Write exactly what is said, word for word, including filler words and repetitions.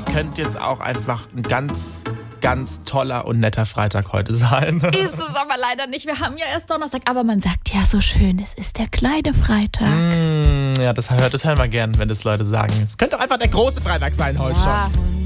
könnte jetzt auch einfach ein ganz, ganz toller und netter Freitag heute sein. Ist es aber leider nicht. Wir haben ja erst Donnerstag. Aber man sagt ja so schön, es ist der kleine Freitag. Mm, ja, das hört das hören wir gern, wenn das Leute sagen. Es könnte auch einfach der große Freitag sein heute ja. schon.